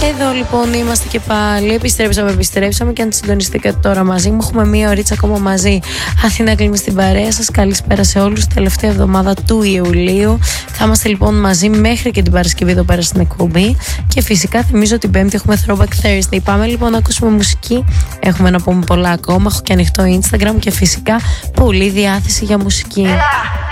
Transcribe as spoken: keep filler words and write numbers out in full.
Εδώ λοιπόν είμαστε και πάλι. Επιστρέψαμε, επιστρέψαμε και αν συντονιστήκατε τώρα μαζί μου, έχουμε μία ωρίτσα ακόμα μαζί. Αθήνα κλείνει στην παρέα σας. Καλησπέρα σε όλους. Τελευταία εβδομάδα του Ιουλίου. Θα είμαστε λοιπόν μαζί μέχρι και την Παρασκευή εδώ πέρα στην εκπομπή. Και φυσικά θυμίζω την Πέμπτη έχουμε Throwback Thursday. Πάμε λοιπόν να ακούσουμε μουσική. Έχουμε να πούμε πολλά ακόμα. Έχω και ανοιχτό Instagram και φυσικά πολλή διάθεση για μουσική.